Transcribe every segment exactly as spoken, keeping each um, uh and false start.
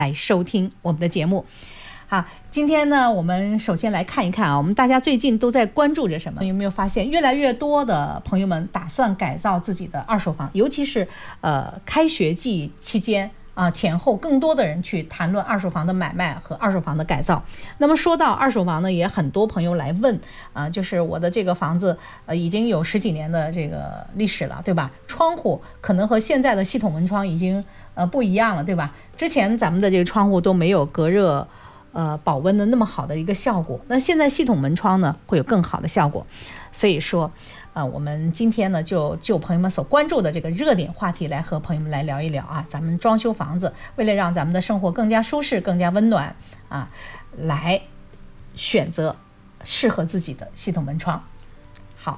来收听我们的节目。好，今天呢，我们首先来看一看啊，我们大家最近都在关注着什么？有没有发现，越来越多的朋友们打算改造自己的二手房，尤其是呃开学季期间啊、呃、前后，更多的人去谈论二手房的买卖和二手房的改造。那么说到二手房呢，也很多朋友来问啊、呃，就是我的这个房子呃已经有十几年的这个历史了，对吧？窗户可能和现在的系统门窗已经呃不一样了，对吧？之前咱们的这个窗户都没有隔热呃保温的那么好的一个效果，那现在系统门窗呢会有更好的效果。所以说呃我们今天呢就就朋友们所关注的这个热点话题来和朋友们来聊一聊啊，咱们装修房子为了让咱们的生活更加舒适更加温暖啊，来选择适合自己的系统门窗。好，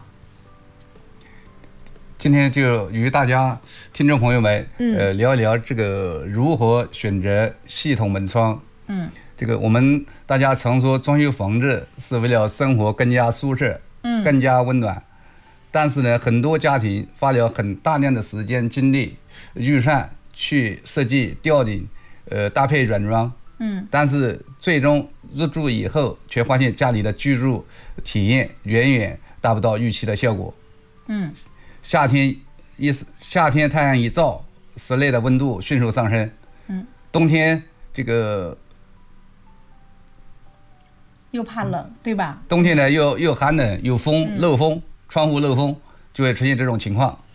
今天就与大家听众朋友们，嗯、呃，聊一聊这个如何选择系统门窗。嗯，这个我们大家常说装修房子是为了生活更加舒适，嗯，更加温暖。但是呢，很多家庭花了很大量的时间、精力、预算去设计吊顶，呃，搭配软装，嗯，但是最终入住以后，却发现家里的居住体验远远达不到预期的效果。嗯。夏天一夏天太阳一照，室内的温度迅速上升。嗯，冬天这个又怕冷，嗯、对吧？ 冬天呢又又寒冷，有风、嗯、漏风，窗户漏风，就会出现这种情况。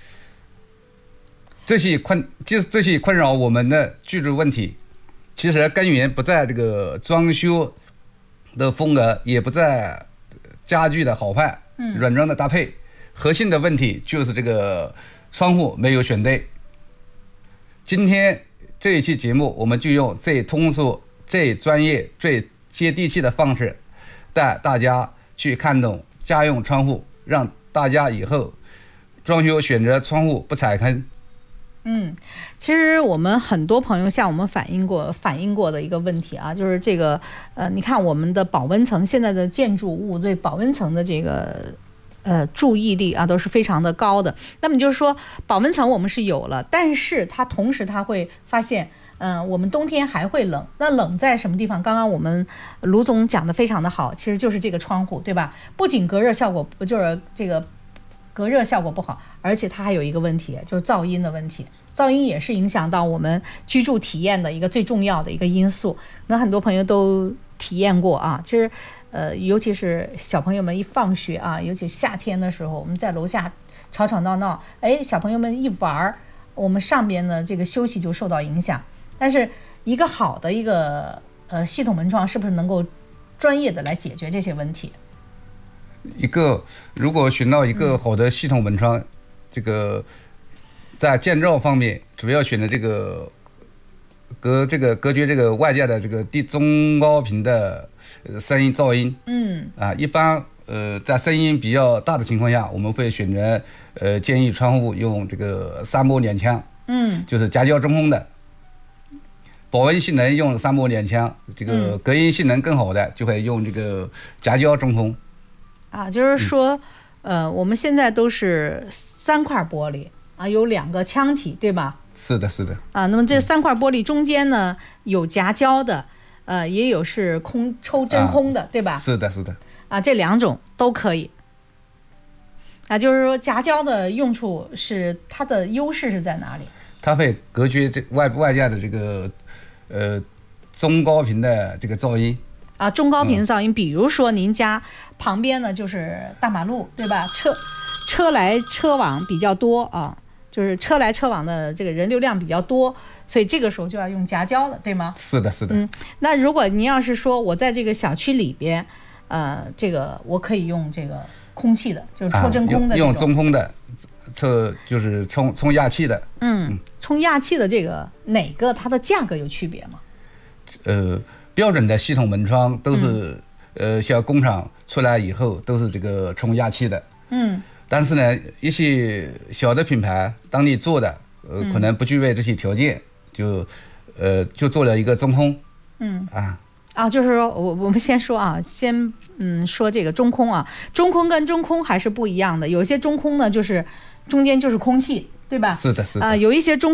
这些困，这这些困扰我们的居住问题，其实根源不在这个装修的风格，也不在家具的好坏、嗯、软装的搭配。核心的问题就是这个窗户没有选对。今天这一期节目，我们就用最通俗、最专业、最接地气的方式，带大家去看懂家用窗户，让大家以后装修选择窗户不踩坑。 嗯，其实我们很多朋友向我们反映过反映过的一个问题啊，就是这个呃，你看我们的保温层，现在的建筑物对保温层的这个呃，注意力啊都是非常的高的。那么就是说，保温层我们是有了，但是它同时它会发现，嗯、呃，我们冬天还会冷。那冷在什么地方？刚刚我们卢总讲的非常的好，其实就是这个窗户，对吧？不仅隔热效果不就是这个隔热效果不好，而且它还有一个问题，就是噪音的问题。噪音也是影响到我们居住体验的一个最重要的一个因素。那很多朋友都体验过啊，其实。呃，尤其是小朋友们一放学啊，尤其夏天的时候，我们在楼下吵吵闹闹，哎，小朋友们一玩，我们上边的这个休息就受到影响。但是一个好的一个呃系统门窗，是不是能够专业的来解决这些问题？ 一个如果选到一个好的系统门窗，嗯、这个在建造方面，主要选的这个隔这个隔绝这个外界的这个低中高频的。声音噪音，嗯啊，一般呃在声音比较大的情况下，我们会选择呃建议窗户用这个三波两腔，嗯，就是夹胶中空的，保温性能用三波两腔，这个隔音性能更好的就会用这个夹胶中空。 啊，就是说，嗯、呃，我们现在都是三块玻璃啊，有两个腔体，对吧？ 是的，是的。 啊，那么这三块玻璃中间呢有夹胶的。呃，也有是空抽真空的、啊，对吧？ 是的，是的。 啊，这两种都可以。啊，就是说夹胶的用处是它的优势是在哪里？ 它会隔绝这外外界的这个呃中高频的这个噪音。 啊，中高频噪音，嗯、比如说您家旁边呢就是大马路，对吧？车车来车往比较多啊，就是车来车往的这个人流量比较多。所以这个时候就要用夹胶了，对吗？ 是的，是的。 嗯，那如果您要是说我在这个小区里边，呃，这个我可以用这个空气的，就是抽真空的、 啊、用, 用中空的，抽就是冲冲压气的。 嗯，冲压气的这个哪个它的价格有区别吗？ 呃，标准的系统门窗都是、嗯、呃，像工厂出来以后都是这个冲压气的。嗯，但是呢，一些小的品牌当地做的，呃，嗯、可能不具备这些条件。就，呃，就做了一个中空，嗯啊啊，就是说我我们先说啊，先嗯说这个中空啊，中空跟中空还是不一样的，有些中空呢就是中间就是空气，对吧？ 是的，是的。 啊、呃，有一些中